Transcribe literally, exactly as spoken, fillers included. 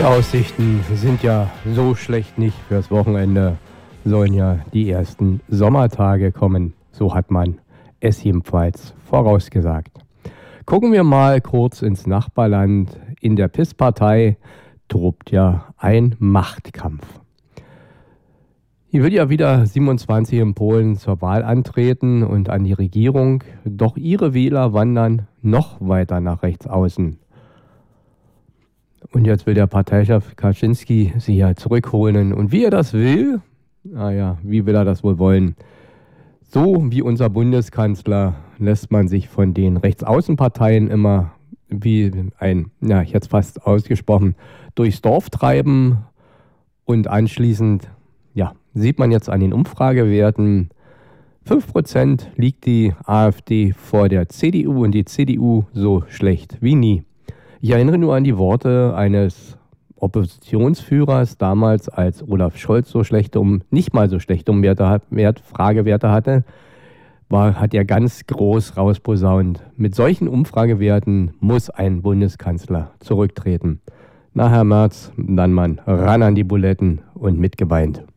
Die Aussichten sind ja so schlecht nicht fürs Wochenende. Sollen ja die ersten Sommertage kommen. So hat man es jedenfalls vorausgesagt. Gucken wir mal kurz ins Nachbarland. In der P I S-Partei tobt ja ein Machtkampf. Hier wird ja wieder siebenundzwanzig in Polen zur Wahl antreten und an die Regierung. Doch ihre Wähler wandern noch weiter nach rechts außen. Und jetzt will der Parteichef Kaczynski sie ja zurückholen. Und wie er das will, naja, wie will er das wohl wollen? So wie unser Bundeskanzler lässt man sich von den Rechtsaußenparteien immer wie ein, ja, jetzt fast ausgesprochen, durchs Dorf treiben. Und anschließend, ja, sieht man jetzt an den Umfragewerten, fünf Prozent liegt die AfD vor der C D U und die C D U so schlecht wie nie. Ich erinnere nur an die Worte eines Oppositionsführers damals, als Olaf Scholz so schlechte, um nicht mal so schlechte Umwerte, Wert, Fragewerte hatte, war, hat er ganz groß rausposaunt. Mit solchen Umfragewerten muss ein Bundeskanzler zurücktreten. Na, Herr Merz, dann Mann, ran an die Buletten und mitgeweint.